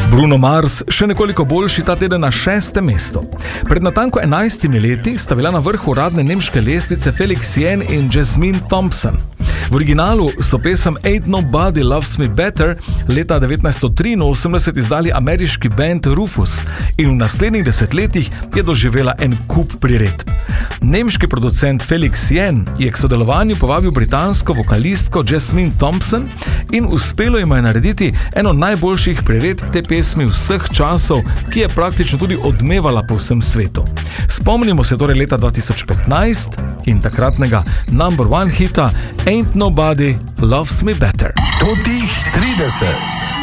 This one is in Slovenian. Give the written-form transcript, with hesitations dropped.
Bruno Mars še nekoliko boljši ta teden na 6. mestu. Pred natanko 11 leti sta bila na vrhu uradne nemške lestvice Felix Jähn in Jasmine Thompson. V originalu so pesem Ain't Nobody Loves Me Better leta 1983 izdali ameriški band Rufus in v naslednjih desetletjih je doživela en kup priredb. Nemški producent Felix Jähn je k sodelovanju povabil britansko vokalistko Jasmine Thompson in uspelo jima je narediti eno najboljših priredb te pesmi vseh časov, ki je praktično tudi odmevala po vsem svetu. Spomnimo se torej leta 2015 in takratnega #1 hita Ain't Nobody Loves Me Better. Totih 30.